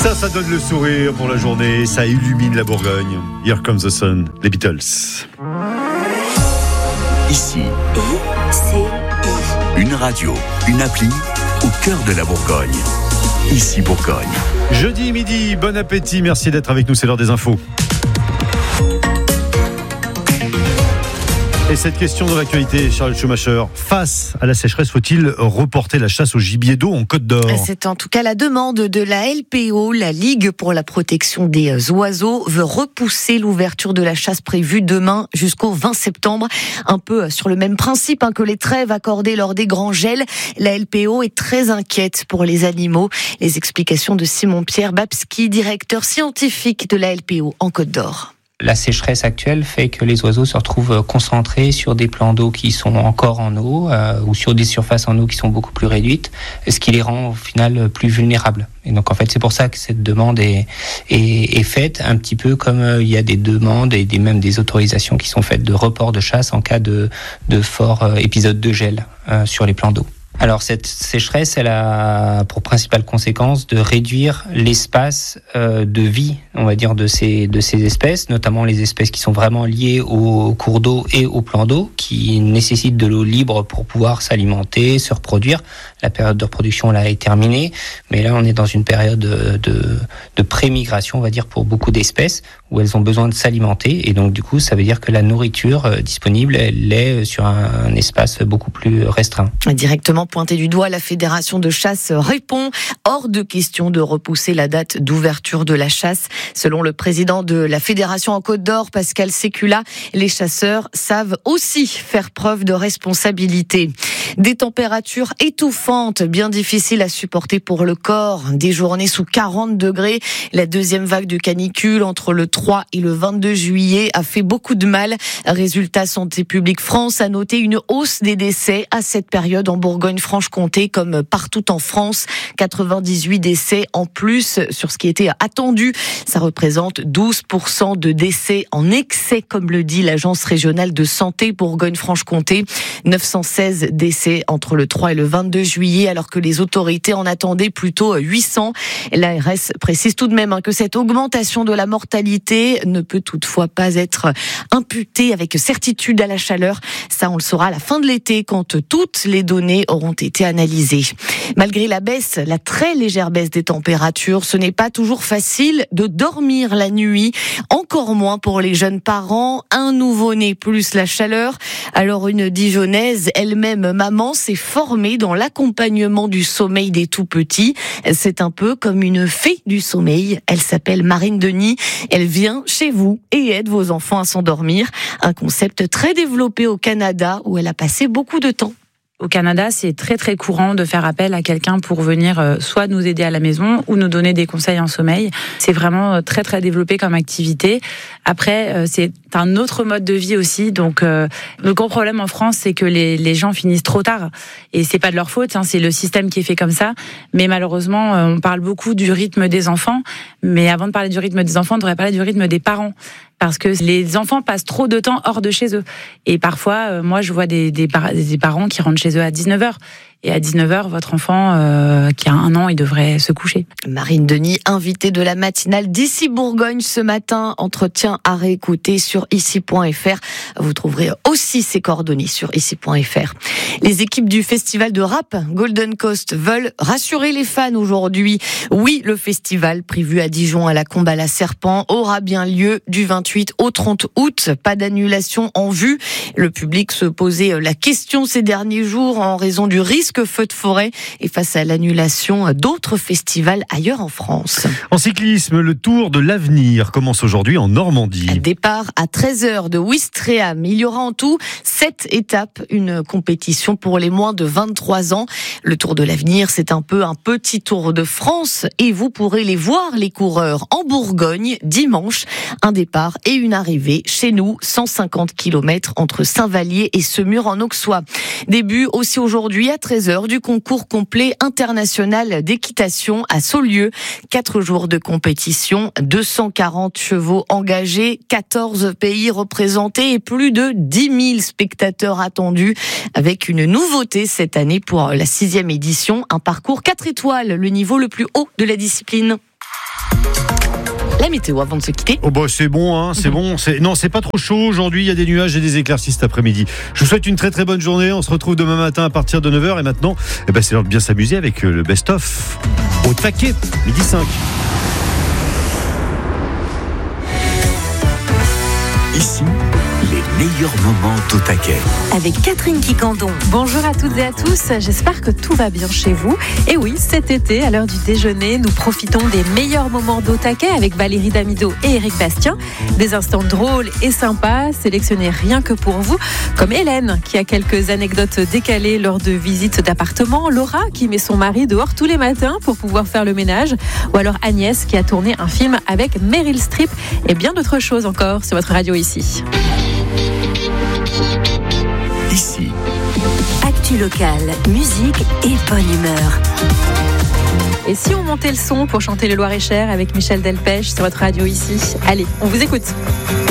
Ça donne le sourire pour la journée, ça illumine la Bourgogne. Here comes the sun, les Beatles. Ici, une radio, une appli au cœur de la Bourgogne. Ici Bourgogne. Jeudi midi, bon appétit, merci d'être avec nous, c'est l'heure des infos. Et cette question de l'actualité, Charles Schumacher, face à la sécheresse, faut-il reporter la chasse au gibier d'eau en Côte d'Or ? C'est en tout cas la demande de la LPO, la Ligue pour la protection des oiseaux, veut repousser l'ouverture de la chasse prévue demain jusqu'au 20 septembre. Un peu sur le même principe que les trêves accordées lors des grands gels. La LPO est très inquiète pour les animaux. Les explications de Simon-Pierre Babski, directeur scientifique de la LPO en Côte d'Or. La sécheresse actuelle fait que les oiseaux se retrouvent concentrés sur des plans d'eau qui sont encore en eau ou sur des surfaces en eau qui sont beaucoup plus réduites, ce qui les rend au final plus vulnérables. Et donc en fait c'est pour ça que cette demande est faite un petit peu comme il y a des demandes et même des autorisations qui sont faites de report de chasse en cas de forts épisodes de gel sur les plans d'eau. Alors cette sécheresse, elle a pour principale conséquence de réduire l'espace de vie, on va dire, de ces espèces, notamment les espèces qui sont vraiment liées aux cours d'eau et aux plans d'eau, qui nécessitent de l'eau libre pour pouvoir s'alimenter, se reproduire. La période de reproduction là est terminée, mais là on est dans une période de pré-migration, on va dire, pour beaucoup d'espèces, où elles ont besoin de s'alimenter, et donc du coup ça veut dire que la nourriture disponible, elle est sur un espace beaucoup plus restreint. Directement pointé du doigt, la Fédération de chasse répond « Hors de question de repousser la date d'ouverture de la chasse ». Selon le président de la Fédération en Côte d'Or, Pascal Sécula, les chasseurs savent aussi faire preuve de responsabilité. Des températures étouffantes, bien difficiles à supporter pour le corps. Des journées sous 40 degrés. La deuxième vague de canicule entre le 3 et le 22 juillet a fait beaucoup de mal. Résultat, Santé publique France a noté une hausse des décès à cette période en Bourgogne-Franche-Comté comme partout en France. 98 décès en plus sur ce qui était attendu. Ça représente 12% de décès en excès, comme le dit l'Agence régionale de santé Bourgogne-Franche-Comté. 916 décès entre le 3 et le 22 juillet, alors que les autorités en attendaient plutôt 800. L'ARS précise tout de même que cette augmentation de la mortalité ne peut toutefois pas être imputée avec certitude à la chaleur. Ça, on le saura à la fin de l'été, quand toutes les données auront été analysées. Malgré la baisse, la très légère baisse des températures, ce n'est pas toujours facile de dormir la nuit, encore moins pour les jeunes parents. Un nouveau-né plus la chaleur. Alors une Dijonnaise, elle-même maman, s'est formée dans l'accompagnement du sommeil des tout-petits. C'est un peu comme une fée du sommeil. Elle s'appelle Marine Denis. Elle vient chez vous et aide vos enfants à s'endormir. Un concept très développé au Canada où elle a passé beaucoup de temps. Au Canada, c'est très très courant de faire appel à quelqu'un pour venir soit nous aider à la maison ou nous donner des conseils en sommeil. C'est vraiment très très développé comme activité. Après, c'est un autre mode de vie aussi. Donc, le gros problème en France, c'est que les gens finissent trop tard. Et c'est pas de leur faute, c'est le système qui est fait comme ça. Mais malheureusement, on parle beaucoup du rythme des enfants. Mais avant de parler du rythme des enfants, on devrait parler du rythme des parents. Parce que les enfants passent trop de temps hors de chez eux. Et parfois, moi, je vois des parents qui rentrent chez eux à 19h. Et à 19h, votre enfant qui a 1 an, il devrait se coucher. Marine Denis, invitée de la matinale d'Ici Bourgogne ce matin. Entretien à réécouter sur ici.fr. Vous trouverez aussi ses coordonnées sur ici.fr. Les équipes du festival de rap Golden Coast veulent rassurer les fans aujourd'hui. Oui, le festival prévu à Dijon à la Combe à la Serpent aura bien lieu du 28 au 30 août. Pas d'annulation en vue. Le public se posait la question ces derniers jours en raison du risque feu de forêt et face à l'annulation d'autres festivals ailleurs en France. En cyclisme, le Tour de l'Avenir commence aujourd'hui en Normandie. Départ à 13h de Ouistreham. Il y aura en tout 7 étapes, une compétition pour les moins de 23 ans. Le Tour de l'Avenir, c'est un peu un petit Tour de France et vous pourrez les voir, les coureurs, en Bourgogne dimanche. Un départ et une arrivée chez nous, 150 km entre Saint-Vallier et Semur en Auxois. Début aussi aujourd'hui à 13h du concours complet international d'équitation à Saulieu. 4 jours de compétition, 240 chevaux engagés, 14 pays représentés et plus de 10 000 spectateurs attendus. Avec une nouveauté cette année pour la 6e édition, un parcours 4 étoiles, le niveau le plus haut de la discipline. la météo avant de se quitter. Oh bah c'est bon, hein, c'est bon. Non, c'est pas trop chaud aujourd'hui. Il y a des nuages et des éclaircies cet après-midi. Je vous souhaite une très très bonne journée. On se retrouve demain matin à partir de 9h. Et maintenant, c'est l'heure de bien s'amuser avec le best-of au taquet, 12h05. Ici, les meilleurs moments d'au taquet. Avec Catherine Quicandon. Bonjour à toutes et à tous, j'espère que tout va bien chez vous. Et oui, cet été, à l'heure du déjeuner, nous profitons des meilleurs moments d'au taquet avec Valérie Damido et Éric Bastien. Des instants drôles et sympas, sélectionnés rien que pour vous, comme Hélène, qui a quelques anecdotes décalées lors de visites d'appartements, Laura, qui met son mari dehors tous les matins pour pouvoir faire le ménage, ou alors Agnès, qui a tourné un film avec Meryl Streep, et bien d'autres choses encore sur votre radio ici. Ici. Actu locale, musique et bonne humeur. Et si on montait le son pour chanter le Loir-et-Cher avec Michel Delpech sur votre radio ici? Allez, on vous écoute.